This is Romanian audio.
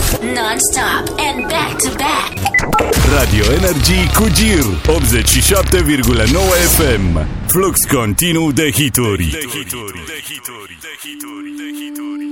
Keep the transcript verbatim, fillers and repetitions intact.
Non-stop and back-to-back. Radio Energy cu Gir optzeci și șapte virgulă nouă F M. Flux continuu de hituri.